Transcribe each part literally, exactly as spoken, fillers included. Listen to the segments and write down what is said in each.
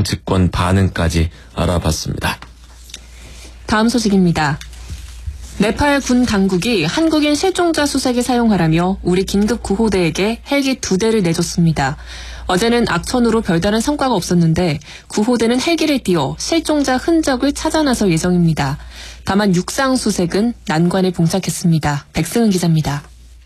정치권 반응까지 알아봤습니다. 다음 소식입니다. 네팔 군 당국이 한국인 실종자 수색에 사용하라며 우리 긴급구호대에게 헬기 두 대를 내줬습니다. 어제는 악천후로 별다른 성과가 없었는데 구호대는 헬기를 띄워 실종자 흔적을 찾아 나설 예정입니다. 다만 육상 수색은 난관에 봉착했습니다. 백승은 기자입니다.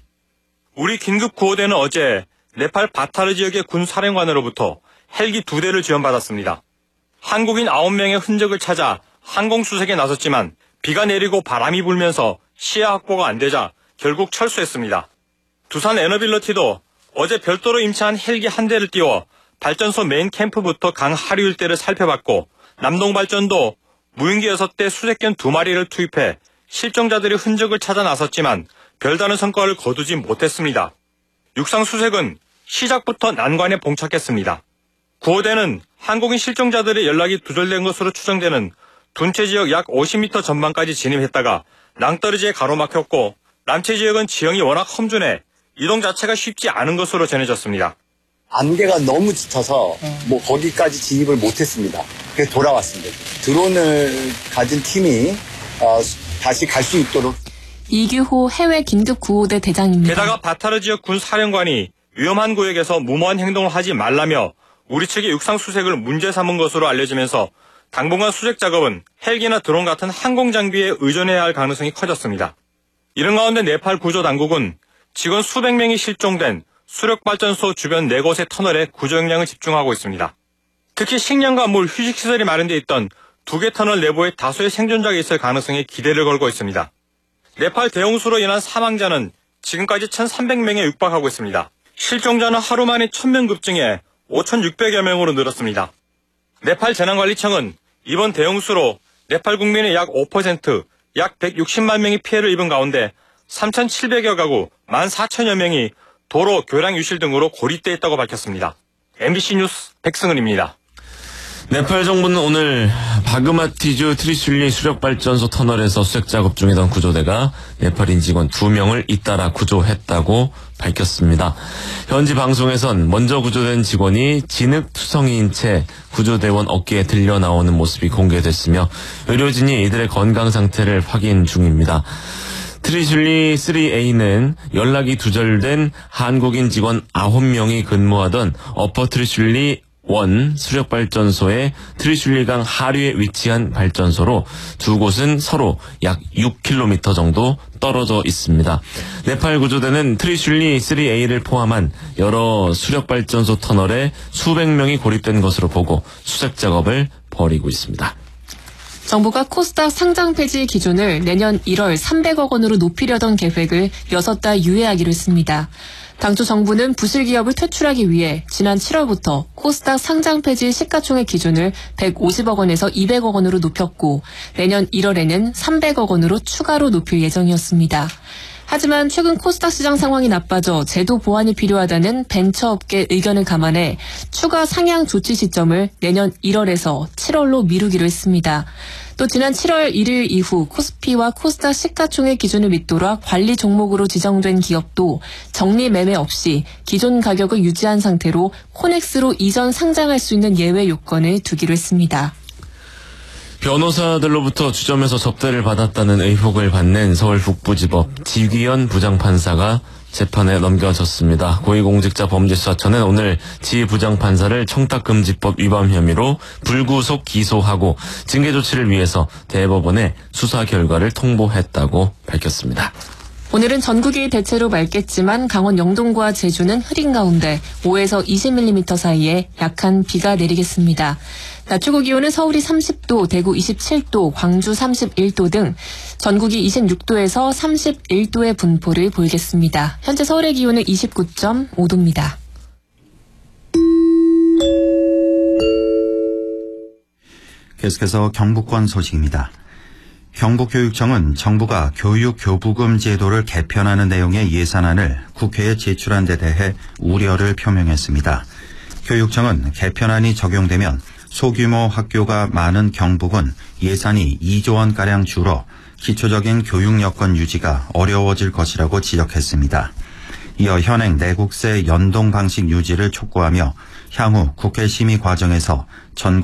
우리 긴급구호대는 어제 네팔 바타르 지역의 군 사령관으로부터 헬기 두 대를 지원받았습니다. 한국인 아홉 명의 흔적을 찾아 항공수색에 나섰지만 비가 내리고 바람이 불면서 시야 확보가 안 되자 결국 철수했습니다. 두산 에너빌러티도 어제 별도로 임차한 헬기 한 대를 띄워 발전소 메인 캠프부터 강 하류 일대를 살펴봤고 남동발전도 무인기 여섯 대 수색견 두 마리를 투입해 실종자들의 흔적을 찾아 나섰지만 별다른 성과를 거두지 못했습니다. 육상 수색은 시작부터 난관에 봉착했습니다. 구호대는 한국인 실종자들의 연락이 두절된 것으로 추정되는 둔체 지역 약 오십 미터 전방까지 진입했다가 낭떠러지에 가로막혔고 남체 지역은 지형이 워낙 험준해 이동 자체가 쉽지 않은 것으로 전해졌습니다. 안개가 너무 짙어서 뭐 거기까지 진입을 못했습니다. 그래서 돌아왔습니다. 드론을 가진 팀이 어, 다시 갈 수 있도록. 이규호 해외 긴급구호대 대장입니다. 게다가 바타르 지역 군 사령관이 위험한 구역에서 무모한 행동을 하지 말라며 우리 측의 육상 수색을 문제 삼은 것으로 알려지면서 당분간 수색 작업은 헬기나 드론 같은 항공 장비에 의존해야 할 가능성이 커졌습니다. 이런 가운데 네팔 구조당국은 직원 수백 명이 실종된 수력발전소 주변 네 곳의 터널에 구조 역량을 집중하고 있습니다. 특히 식량과 물, 휴식시설이 마련돼 있던 두 개 터널 내부에 다수의 생존자가 있을 가능성에 기대를 걸고 있습니다. 네팔 대홍수로 인한 사망자는 지금까지 천삼백 명에 육박하고 있습니다. 실종자는 하루 만에 천 명 급증해 오천육백여 명으로 늘었습니다. 네팔 재난관리청은 이번 대홍수로 네팔 국민의 약 오 퍼센트, 약 백육십만 명이 피해를 입은 가운데 삼천칠백여 가구, 만 사천여 명이 도로, 교량 유실 등으로 고립돼 있다고 밝혔습니다. 엠비씨 뉴스 백승은입니다. 네팔 정부는 오늘 바그마티주 트리슐리 수력발전소 터널에서 수색 작업 중이던 구조대가 네팔인 직원 두 명을 잇따라 구조했다고 밝혔습니다. 현지 방송에선 먼저 구조된 직원이 진흙투성이인 채 구조대원 어깨에 들려 나오는 모습이 공개됐으며 의료진이 이들의 건강 상태를 확인 중입니다. 트리슐리 쓰리 에이는 연락이 두절된 한국인 직원 아홉 명이 근무하던 어퍼 트리슐리 일 수력발전소의 트리슐리강 하류에 위치한 발전소로 두 곳은 서로 약 육 킬로미터 정도 떨어져 있습니다. 네팔 구조대는 트리슐리 쓰리 에이를 포함한 여러 수력발전소 터널에 수백 명이 고립된 것으로 보고 수색 작업을 벌이고 있습니다. 정부가 코스닥 상장 폐지 기준을 내년 일월 삼백억 원으로 높이려던 계획을 여섯 달 유예하기로 했습니다. 당초 정부는 부실기업을 퇴출하기 위해 지난 칠월부터 코스닥 상장 폐지 시가총액 기준을 백오십억 원에서 이백억 원으로 높였고 내년 일월에는 삼백억 원으로 추가로 높일 예정이었습니다. 하지만 최근 코스닥 시장 상황이 나빠져 제도 보완이 필요하다는 벤처업계 의견을 감안해 추가 상향 조치 시점을 내년 일월에서 칠월로 미루기로 했습니다. 또 지난 칠월 일일 이후 코스피와 코스닥 시가총액 기준을 밑돌아 관리 종목으로 지정된 기업도 정리 매매 없이 기존 가격을 유지한 상태로 코넥스로 이전 상장할 수 있는 예외 요건을 두기로 했습니다. 변호사들로부터 주점에서 접대를 받았다는 의혹을 받는 서울 북부지법 지귀현 부장판사가 재판에 넘겨졌습니다. 고위공직자범죄수사처는 오늘 지 부장판사를 청탁금지법 위반 혐의로 불구속 기소하고 징계조치를 위해서 대법원에 수사 결과를 통보했다고 밝혔습니다. 오늘은 전국이 대체로 맑겠지만 강원 영동과 제주는 흐린 가운데 오에서 이십 밀리미터 사이에 약한 비가 내리겠습니다. 낮 최고 기온은 서울이 삼십 도, 대구 이십칠 도, 광주 삼십일 도 등 전국이 이십육 도에서 삼십일 도의 분포를 보이겠습니다. 현재 서울의 기온은 이십구 점 오 도입니다. 계속해서 경북권 소식입니다. 경북교육청은 정부가 교육교부금 제도를 개편하는 내용의 예산안을 국회에 제출한 데 대해 우려를 표명했습니다. 교육청은 개편안이 적용되면 소규모 학교가 많은 경북은 예산이 이조 원가량 줄어 기초적인 교육 여건 유지가 어려워질 것이라고 지적했습니다. 이어 현행 내국세 연동 방식 유지를 촉구하며 향후 국회 심의 과정에서 전국